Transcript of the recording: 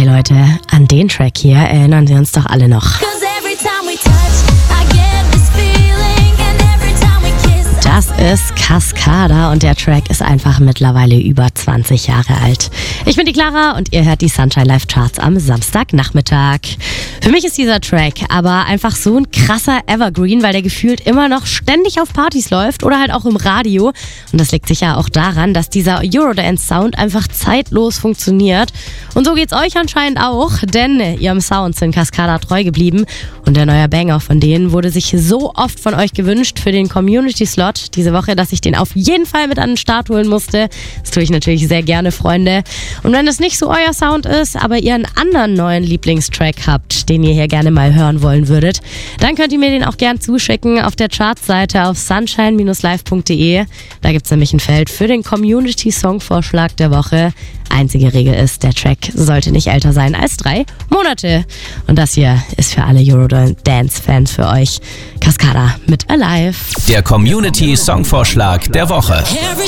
Leute, an den Track hier erinnern wir uns doch alle noch. Das ist Cascada und der Track ist einfach mittlerweile über 20 Jahre alt. Ich bin die Clara und ihr hört die Sunshine Live Charts am Samstagnachmittag. Für mich ist dieser Track aber einfach so ein krasser Evergreen, weil der gefühlt immer noch ständig auf Partys läuft oder halt auch im Radio. Und das liegt sicher auch daran, dass dieser Eurodance-Sound einfach zeitlos funktioniert. Und so geht's euch anscheinend auch, denn ihrem Sound sind Cascada treu geblieben. Und der neue Banger von denen wurde sich so oft von euch gewünscht für den Community-Slot diese Woche, dass ich den auf jeden Fall mit an den Start holen musste. Das tue ich natürlich sehr gerne, Freunde. Und wenn das nicht so euer Sound ist, aber ihr einen anderen neuen Lieblingstrack habt, den ihr hier gerne mal hören wollen würdet, dann könnt ihr mir den auch gern zuschicken auf der Chartseite auf sunshine-live.de. Da gibt's nämlich ein Feld für den Community-Song-Vorschlag der Woche. Einzige Regel ist, der Track sollte nicht älter sein als 3 Monate. Und das hier ist für alle Eurodance-Fans für euch. Cascada mit Alive. Der Community-Songvorschlag der Woche.